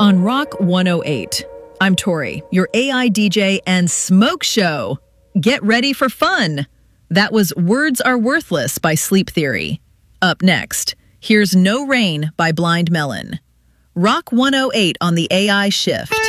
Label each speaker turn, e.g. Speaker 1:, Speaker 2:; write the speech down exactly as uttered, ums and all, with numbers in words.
Speaker 1: On Rock one oh eight, I'm Tori, your A I D J and smoke show. Get ready for fun. That was Words Are Worthless by Sleep Theory. Up next, here's No Rain by Blind Melon. Rock one oh eight on the A I Shift.